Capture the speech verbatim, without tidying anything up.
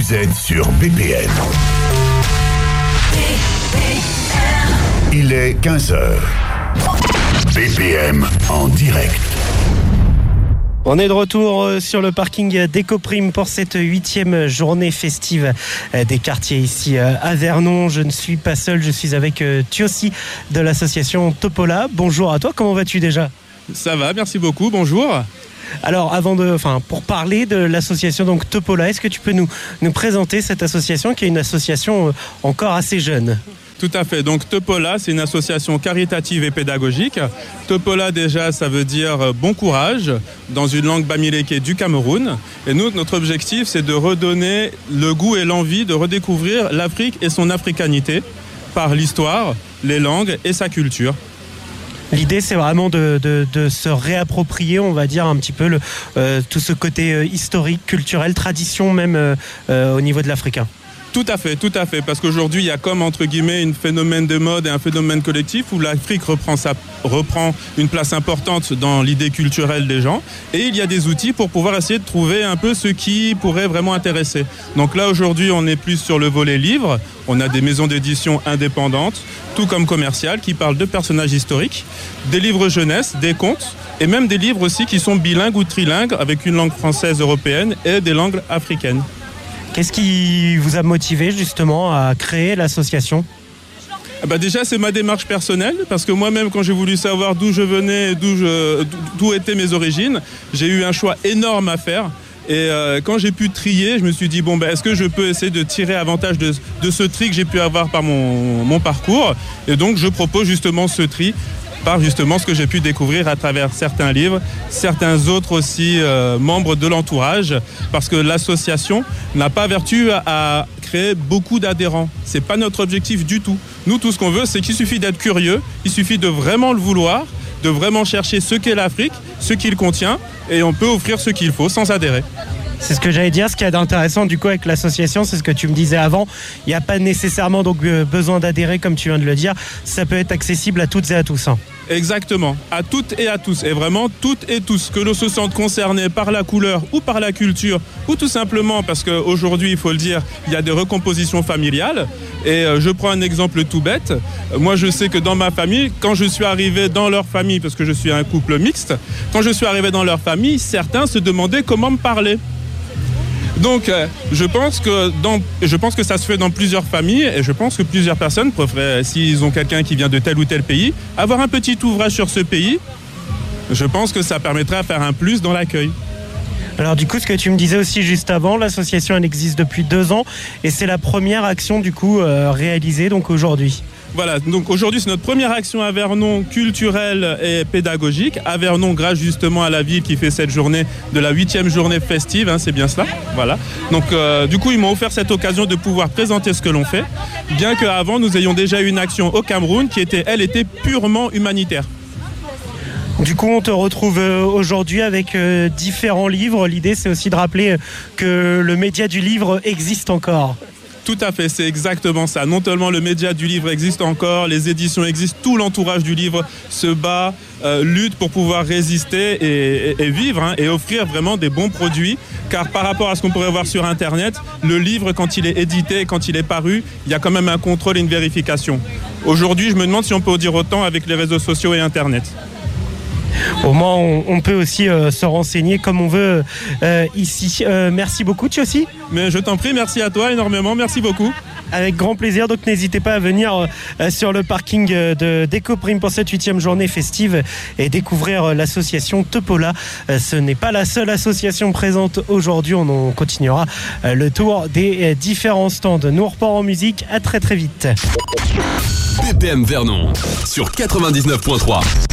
Vous êtes sur B P M. Il est quinze heures. B P M en direct. On est de retour sur le parking d'Ecoprime pour cette huitième journée festive des quartiers ici à Vernon. Je ne suis pas seul, je suis avec Thiossi de l'association Topola. Bonjour à toi, comment vas-tu déjà ? Ça va, merci beaucoup, bonjour. Alors, avant de, enfin, pour parler de l'association donc Topola, est-ce que tu peux nous, nous présenter cette association qui est une association encore assez jeune ? Tout à fait. Donc Topola, c'est une association caritative et pédagogique. Topola, déjà, ça veut dire bon courage dans une langue bamileke du Cameroun. Et nous, notre objectif, c'est de redonner le goût et l'envie de redécouvrir l'Afrique et son africanité par l'histoire, les langues et sa culture. L'idée, c'est vraiment de, de, de se réapproprier, on va dire, un petit peu le, euh, tout ce côté euh, historique, culturel, tradition même euh, euh, au niveau de l'africain. Tout à fait, tout à fait, parce qu'aujourd'hui, il y a comme, entre guillemets, un phénomène de mode et un phénomène collectif où l'Afrique reprend, sa, reprend une place importante dans l'idée culturelle des gens, et il y a des outils pour pouvoir essayer de trouver un peu ce qui pourrait vraiment intéresser. Donc là, aujourd'hui, on est plus sur le volet livre, on a des maisons d'édition indépendantes, tout comme commerciales, qui parlent de personnages historiques, des livres jeunesse, des contes, et même des livres aussi qui sont bilingues ou trilingues, avec une langue française européenne et des langues africaines. Qu'est-ce qui vous a motivé justement à créer l'association ? Bah déjà, c'est ma démarche personnelle, parce que moi-même, quand j'ai voulu savoir d'où je venais, d'où, je, d'où étaient mes origines, j'ai eu un choix énorme à faire. Et euh, quand j'ai pu trier, je me suis dit, bon, bah, est-ce que je peux essayer de tirer avantage de, de ce tri que j'ai pu avoir par mon, mon parcours ? Et donc, je propose justement ce tri par justement ce que j'ai pu découvrir à travers certains livres, certains autres aussi euh, membres de l'entourage, parce que l'association n'a pas vertu à, à créer beaucoup d'adhérents. C'est pas notre objectif du tout. Nous, tout ce qu'on veut, c'est qu'il suffit d'être curieux, il suffit de vraiment le vouloir, de vraiment chercher ce qu'est l'Afrique, ce qu'il contient, et on peut offrir ce qu'il faut sans adhérer. C'est ce que j'allais dire, ce qui est intéressant du coup avec l'association, c'est ce que tu me disais avant, il n'y a pas nécessairement donc besoin d'adhérer comme tu viens de le dire, ça peut être accessible à toutes et à tous. Hein. Exactement, à toutes et à tous, et vraiment toutes et tous, que l'on se sente concerné par la couleur ou par la culture, ou tout simplement parce qu'aujourd'hui, il faut le dire, il y a des recompositions familiales, et je prends un exemple tout bête, moi je sais que dans ma famille, quand je suis arrivé dans leur famille, parce que je suis un couple mixte, quand je suis arrivé dans leur famille, certains se demandaient comment me parler. Donc, euh, je pense que dans, je pense que ça se fait dans plusieurs familles et je pense que plusieurs personnes préfèrent, s'ils ont quelqu'un qui vient de tel ou tel pays, avoir un petit ouvrage sur ce pays. Je pense que ça permettrait de faire un plus dans l'accueil. Alors du coup, ce que tu me disais aussi juste avant, l'association elle existe depuis deux ans et c'est la première action du coup euh, réalisée donc aujourd'hui. Voilà, donc aujourd'hui c'est notre première action à Vernon culturelle et pédagogique. À Vernon, grâce justement à la ville qui fait cette journée de la huitième journée festive, hein, c'est bien cela. Voilà. Donc euh, du coup ils m'ont offert cette occasion de pouvoir présenter ce que l'on fait, bien qu'avant nous ayons déjà eu une action au Cameroun qui était, elle, était purement humanitaire. Du coup, on te retrouve aujourd'hui avec différents livres. L'idée, c'est aussi de rappeler que le média du livre existe encore. Tout à fait, c'est exactement ça. Non seulement le média du livre existe encore, les éditions existent, tout l'entourage du livre se bat, euh, lutte pour pouvoir résister et, et, et vivre hein, et offrir vraiment des bons produits. Car par rapport à ce qu'on pourrait voir sur Internet, le livre, quand il est édité, quand il est paru, il y a quand même un contrôle et une vérification. Aujourd'hui, je me demande si on peut en dire autant avec les réseaux sociaux et Internet. Au moins, on, on peut aussi euh, se renseigner comme on veut euh, ici. Euh, merci beaucoup, Thiossi. Mais je t'en prie, merci à toi énormément, merci beaucoup. Avec grand plaisir, donc n'hésitez pas à venir euh, sur le parking de, d'Ecoprime pour cette huitième journée festive et découvrir euh, l'association Topola. Euh, ce n'est pas la seule association présente aujourd'hui, on, on continuera euh, le tour des euh, différents stands. Nous on repart en musique, à très très vite. B P M Vernon sur quatre-vingt-dix-neuf point trois.